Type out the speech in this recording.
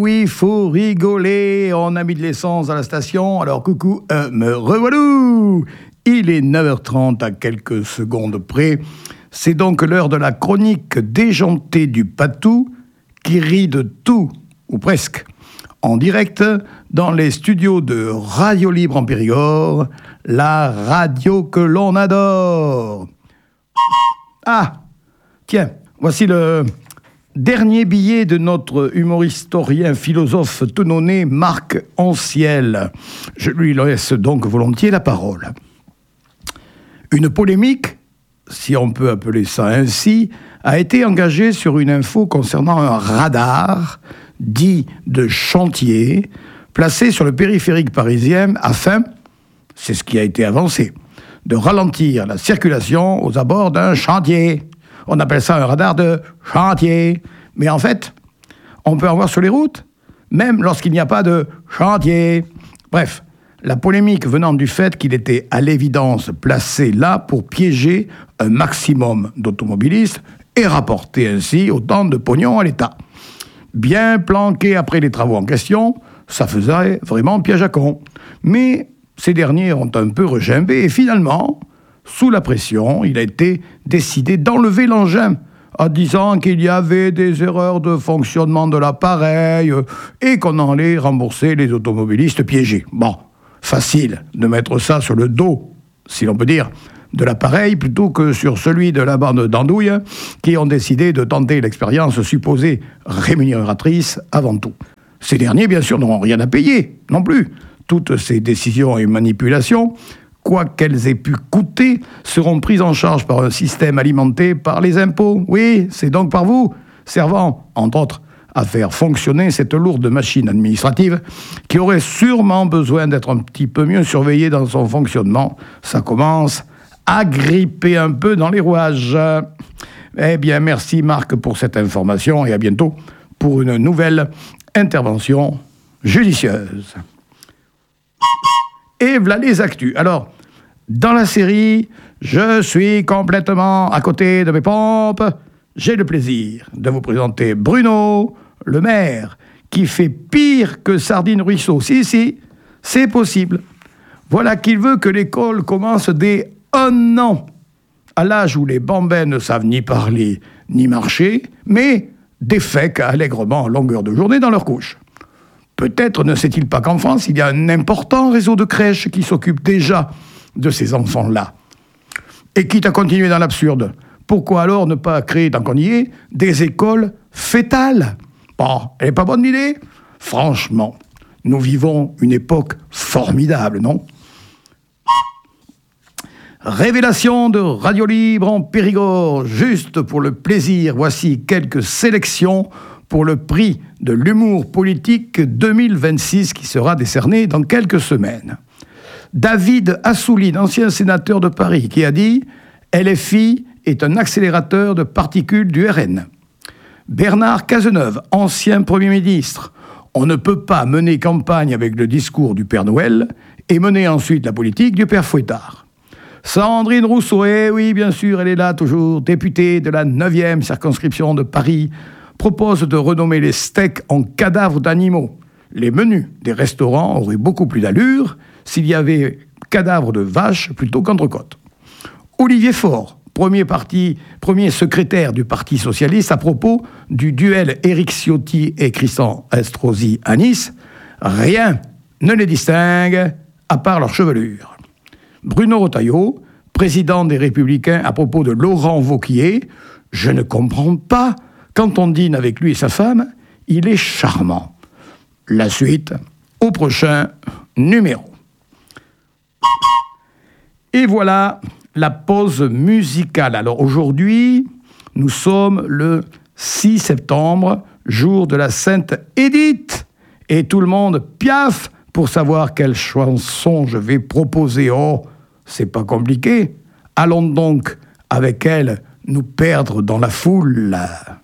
Oui, faut rigoler, on a mis de l'essence à la station, alors coucou, me revoilà. Il est 9h30 à quelques secondes près, c'est donc l'heure de la chronique déjantée du Patou, qui rit de tout, ou presque, en direct, dans les studios de Radio Libre en Périgord, la radio que l'on adore. Ah, tiens, voici le dernier billet de notre humorhistorien philosophe tenonné Marc Anciel. Je lui laisse donc volontiers la parole. Une polémique, si on peut appeler ça ainsi, a été engagée sur une info concernant un radar dit de chantier placé sur le périphérique parisien afin, c'est ce qui a été avancé, de ralentir la circulation aux abords d'un chantier. On appelle ça un radar de chantier. Mais en fait, on peut en voir sur les routes, même lorsqu'il n'y a pas de chantier. Bref, la polémique venant du fait qu'il était à l'évidence placé là pour piéger un maximum d'automobilistes et rapporter ainsi autant de pognon à l'État. Bien planqué après les travaux en question, ça faisait vraiment piège à con. Mais ces derniers ont un peu regimbé et finalement, sous la pression, il a été décidé d'enlever l'engin en disant qu'il y avait des erreurs de fonctionnement de l'appareil et qu'on allait rembourser les automobilistes piégés. Bon, facile de mettre ça sur le dos, si l'on peut dire, de l'appareil plutôt que sur celui de la bande d'andouilles qui ont décidé de tenter l'expérience supposée rémunératrice avant tout. Ces derniers, bien sûr, n'auront rien à payer non plus. Toutes ces décisions et manipulations, quoi qu'elles aient pu coûter, seront prises en charge par un système alimenté par les impôts. Oui, c'est donc par vous, servant, entre autres, à faire fonctionner cette lourde machine administrative qui aurait sûrement besoin d'être un petit peu mieux surveillée dans son fonctionnement. Ça commence à gripper un peu dans les rouages. Eh bien, merci Marc pour cette information et à bientôt pour une nouvelle intervention judicieuse. Et voilà les actus. Alors, dans la série « Je suis complètement à côté de mes pompes », j'ai le plaisir de vous présenter Bruno, le maire, qui fait pire que Sardine Ruisseau. Si, c'est possible. Voilà qu'il veut que l'école commence dès 1 an, à l'âge où les bambins ne savent ni parler ni marcher, mais défèquent allègrement en longueur de journée dans leur couche. Peut-être ne sait-il pas qu'en France, il y a un important réseau de crèches qui s'occupe déjà de ces enfants-là. Et quitte à continuer dans l'absurde, pourquoi alors ne pas créer, tant qu'on y est, des écoles fétales ? Bon, elle n'est pas bonne l'idée ? Franchement, nous vivons une époque formidable, non ? Révélation de Radio Libre en Périgord, juste pour le plaisir, voici quelques sélections pour le prix de l'humour politique 2026 qui sera décerné dans quelques semaines. David Assouline, ancien sénateur de Paris, qui a dit « LFI est un accélérateur de particules du RN ». Bernard Cazeneuve, ancien Premier ministre, « On ne peut pas mener campagne avec le discours du Père Noël et mener ensuite la politique du Père Fouettard ». Sandrine Rousseau, oui, bien sûr, elle est là toujours, députée de la 9e circonscription de Paris, propose de renommer les steaks en cadavres d'animaux. Les menus des restaurants auraient beaucoup plus d'allure s'il y avait cadavres de vaches plutôt qu'entrecôtes. Olivier Faure, premier secrétaire du Parti socialiste, à propos du duel Éric Ciotti et Christian Estrosi à Nice, rien ne les distingue à part leur chevelure. Bruno Retailleau, président des Républicains, à propos de Laurent Wauquiez, je ne comprends pas. Quand on dîne avec lui et sa femme, il est charmant. La suite au prochain numéro. Et voilà la pause musicale. Alors aujourd'hui, nous sommes le 6 septembre, jour de la Sainte Édith. Et tout le monde piaffe pour savoir quelle chanson je vais proposer. Oh, c'est pas compliqué. Allons donc avec elle nous perdre dans la foule.